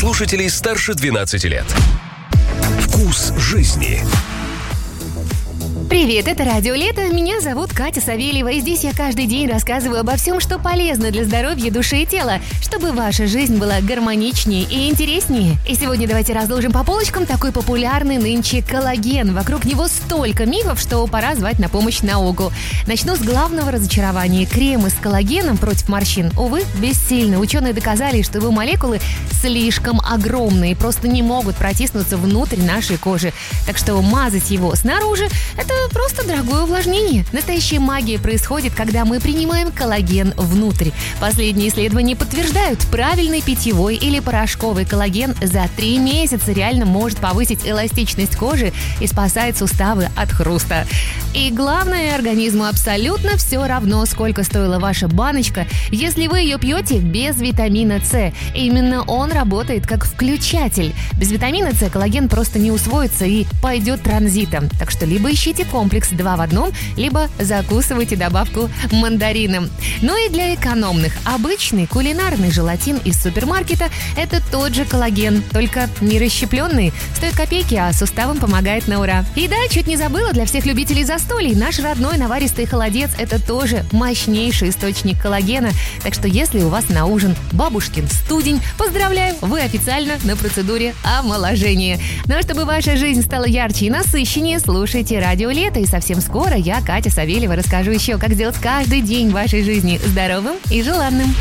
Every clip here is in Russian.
слушателей старше 12 лет. Вкус жизни. Привет, это Радио Лето. Меня зовут Катя Савельева, и здесь я каждый день рассказываю обо всем, что полезно для здоровья души и тела, чтобы ваша жизнь была гармоничнее и интереснее. И сегодня давайте разложим по полочкам такой популярный нынче коллаген. Вокруг него столько мифов, что пора звать на помощь науку. Начну с главного разочарования. Кремы с коллагеном против морщин, увы, бессильны. Ученые доказали, что его молекулы слишком огромные, просто не могут протиснуться внутрь нашей кожи. Так что мазать его снаружи – это просто дорогое увлажнение. Настоящая магия происходит, когда мы принимаем коллаген внутрь. Последние исследования подтверждают, правильный питьевой или порошковый коллаген за 3 месяца реально может повысить эластичность кожи и спасает суставы от хруста. И главное, организму абсолютно все равно, сколько стоила ваша баночка, если вы ее пьете без витамина С. Именно он работает как включатель. Без витамина С коллаген просто не усвоится и пойдет транзитом. Так что либо ищите комплекс 2 в 1, либо закусывайте добавку мандарином. Ну и для экономных. Обычный кулинарный желатин из супермаркета – это тот же коллаген, только не расщепленный. Стоит копейки, а суставам помогает на ура. И да, чуть не забыла, для всех любителей застолий, наш родной наваристый холодец – это тоже мощнейший источник коллагена. Так что если у вас на ужин бабушкин студень, поздравляю, вы официально на процедуре омоложения. Ну а чтобы ваша жизнь стала ярче и насыщеннее, слушайте Радио Лето, и совсем скоро я, Катя Савельева, расскажу еще, как сделать каждый день вашей жизни здоровым и желанным.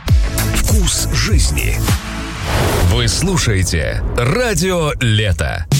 Вкус жизни. Вы слушаете Радио Лето.